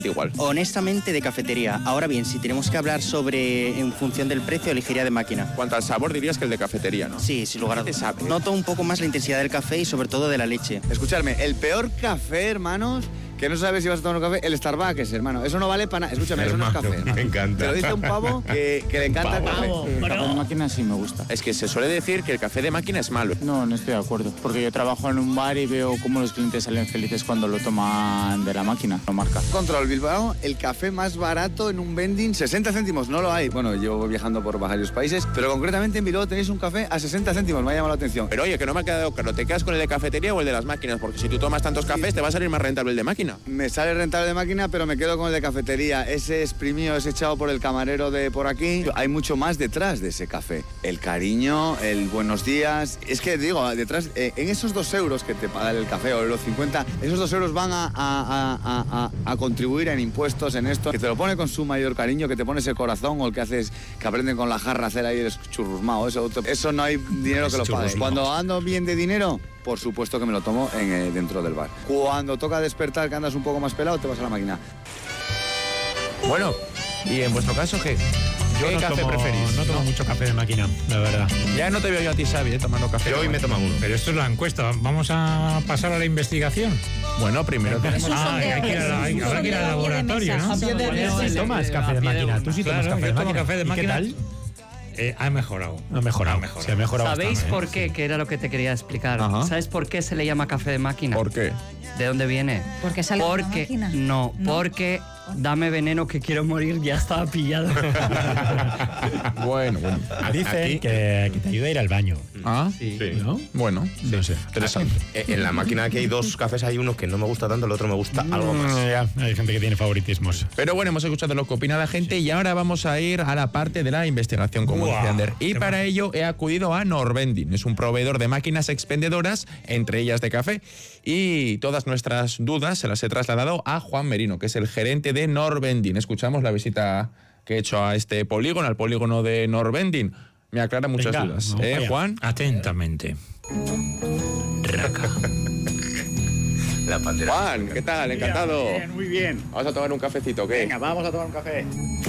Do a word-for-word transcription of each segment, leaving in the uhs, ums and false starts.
igual. Honestamente, de cafetería. Ahora bien, si tenemos que hablar sobre en función del precio, elegiría de máquina. Cuanto al sabor, dirías que el de cafetería, ¿no? Sí, sin lugar a ¿Qué te dudas. sabe? Noto un poco más la intensidad del café y sobre todo de la leche. Escuchadme, el peor café, hermanos, que no sabes si vas a tomar un café, el Starbucks, hermano. Eso no vale para nada. Escúchame, eso no es café. Me encanta. Te lo dice un pavo que, que le encanta el café. El café de máquina sí me gusta. Es que se suele decir que el café de máquina es malo. No, no estoy de acuerdo. Porque yo trabajo en un bar y veo cómo los clientes salen felices cuando lo toman de la máquina, no marca. Control Bilbao, el café más barato en un vending, sesenta céntimos, no lo hay. Bueno, yo voy viajando por varios países, pero concretamente en Bilbao tenéis un café a sesenta céntimos, me ha llamado la atención. Pero oye, que no me ha quedado claro, ¿te quedas con el de cafetería o el de las máquinas? Porque si tú tomas tantos cafés, te va a salir más rentable el de máquina. Me sale rentable de máquina, pero me quedo con el de cafetería. Ese exprimido, ese echado por el camarero de por aquí. Hay mucho más detrás de ese café. El cariño, el buenos días. Es que digo, detrás, eh, en esos dos euros que te paga el café o los cincuenta, esos dos euros van a, a, a, a, a contribuir en impuestos, en esto. Que te lo pone con su mayor cariño, que te pones el corazón o el que haces, que aprenden con la jarra a hacer ahí el churrusmao. Eso, eso no hay dinero que lo pague. Cuando ando bien de dinero, por supuesto que me lo tomo en, eh, dentro del bar. Cuando toca despertar, que andas un poco más pelado, te vas a la máquina. Bueno, ¿y en vuestro caso qué? Yo ¿Qué no café tomo, preferís? No tomo mucho café de máquina, la verdad. Ya no te veo yo a ti, Xavi, eh, tomando café. Yo hoy me he tomado uno. Pero esto es la encuesta. ¿Vamos a pasar a la investigación? Bueno, primero tenemos... Ah, hay que ir al- hay- habrá que ir al laboratorio, ¿no? ¿Tú tomas café de máquina? ¿Tú sí tomas café de máquina? Café de máquina. ¿Qué tal? Eh, ha mejorado. Ha mejorado. Ha mejorado. Se ha mejorado ¿Sabéis bastante, por ¿eh? qué? Que era lo que te quería explicar. Ajá. ¿Sabes por qué se le llama café de máquina? ¿Por qué? ¿De dónde viene? Porque sale de una Porque máquina. no, No. porque dame veneno que quiero morir ya estaba pillado. Bueno, bueno. Dicen que, que te ayuda a ir al baño. Ah, Sí. Sí. ¿No? bueno. No sé. Interesante. Eh, En la máquina aquí hay dos cafés, hay uno que no me gusta tanto, el otro me gusta algo más. Mm, ya, hay gente que tiene favoritismos. Pero bueno, hemos escuchado lo que opina la gente y ahora vamos a ir a la parte de la investigación, como Guau, dice Ander. Y qué para mal. ello he acudido a Norvending. Es un proveedor de máquinas expendedoras, entre ellas de café. Y todas nuestras dudas se las he trasladado a Juan Merino, que es el gerente de Norvending. Escuchamos la visita que he hecho a este polígono, al polígono de Norvending. Me aclara muchas Venga, dudas. vamos ¿Eh, allá. Juan? Atentamente. Raca. La pantera. Juan, ¿qué tal? Encantado. Bien, muy bien. Vamos a tomar un cafecito, ¿qué? Venga, vamos a tomar un café.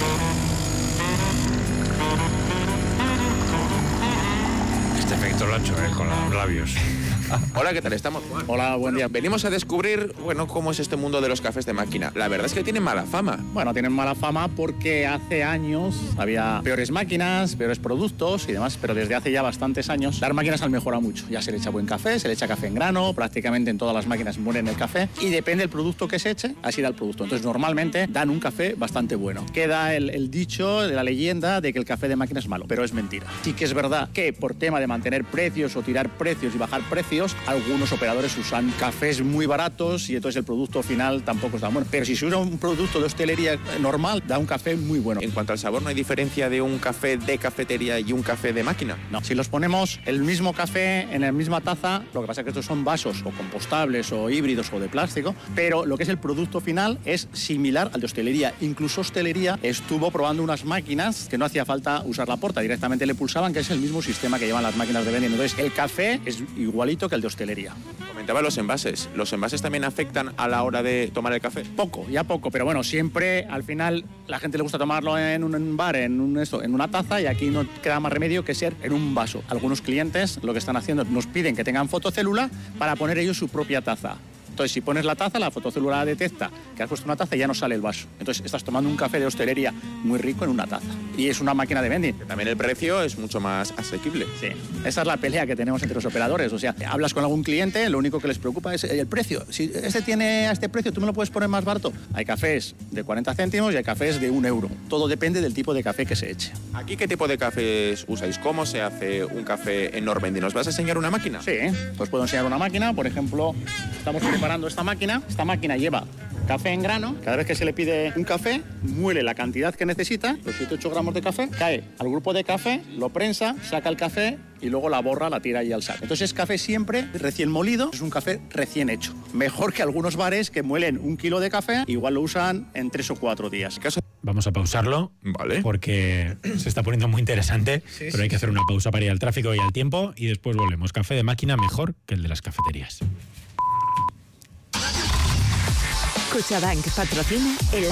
Este efecto lo ha hecho, ¿eh? Con los labios. Hola, ¿qué tal estamos, Juan? Hola, buen día. Venimos a descubrir, bueno, cómo es este mundo de los cafés de máquina. La verdad es que tiene mala fama. Bueno, tienen mala fama porque hace años había peores máquinas, peores productos y demás, pero desde hace ya bastantes años las máquinas han mejorado mucho. Ya se le echa buen café, se le echa café en grano, prácticamente en todas las máquinas mueren el café y depende del producto que se eche, así da el producto. Entonces normalmente dan un café bastante bueno. Queda el, el dicho de la leyenda de que el café de máquina es malo, pero es mentira. Sí que es verdad que por tema de mantener precios o tirar precios y bajar precios, algunos operadores usan cafés muy baratos y entonces el producto final tampoco es tan bueno. Pero si se usa un producto de hostelería normal, da un café muy bueno. En cuanto al sabor, ¿no hay diferencia de un café de cafetería y un café de máquina? No, si los ponemos el mismo café en la misma taza, lo que pasa es que estos son vasos o compostables o híbridos o de plástico, pero lo que es el producto final es similar al de hostelería. Incluso hostelería estuvo probando unas máquinas que no hacía falta usar la porta, directamente le pulsaban, que es el mismo sistema que llevan las máquinas de vending. Entonces el café es igualito que el de hostelería. Comentaba los envases. ¿Los envases también afectan a la hora de tomar el café? Poco, ya poco, pero bueno, siempre al final la gente le gusta tomarlo en un bar, en, un, esto, en una taza y aquí no queda más remedio que ser en un vaso. Algunos clientes lo que están haciendo nos piden que tengan fotocélula para poner ellos su propia taza. Entonces, si pones la taza, la fotocélula detecta que has puesto una taza y ya no sale el vaso. Entonces, estás tomando un café de hostelería muy rico en una taza. Y es una máquina de vending. También el precio es mucho más asequible. Sí, esa es la pelea que tenemos entre los operadores. O sea, hablas con algún cliente, lo único que les preocupa es el precio. Si este tiene a este precio, ¿tú me lo puedes poner más barato? Hay cafés de cuarenta céntimos y hay cafés de un euro. Todo depende del tipo de café que se eche. ¿Aquí qué tipo de cafés usáis? ¿Cómo se hace un café en Norvending? ¿Nos vas a enseñar una máquina? Sí, os puedo enseñar una máquina. Por ejemplo, estamos preparando esta máquina. Esta máquina lleva café en grano. Cada vez que se le pide un café, muele la cantidad que necesita, los siete u ocho gramos de café, cae al grupo de café, lo prensa, saca el café y luego la borra, la tira ahí al saco. Entonces es café siempre recién molido, es un café recién hecho. Mejor que algunos bares que muelen un kilo de café, igual lo usan en tres o cuatro días. Vamos a pausarlo, Vale. porque se está poniendo muy interesante, Sí, pero hay que hacer una pausa para ir al tráfico y al tiempo y después volvemos. Café de máquina mejor que el de las cafeterías. CaixaBank patrocina el